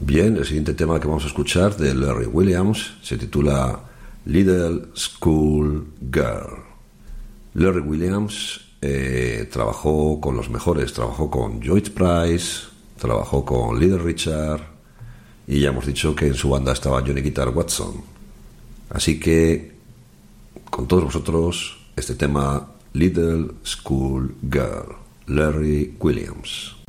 Bien, el siguiente tema que vamos a escuchar de Larry Williams se titula Little School Girl. Larry Williams trabajó con los mejores, trabajó con George Price, trabajó con Little Richard y ya hemos dicho que en su banda estaba Johnny Guitar Watson. Así que con todos vosotros este tema Little School Girl, Larry Williams.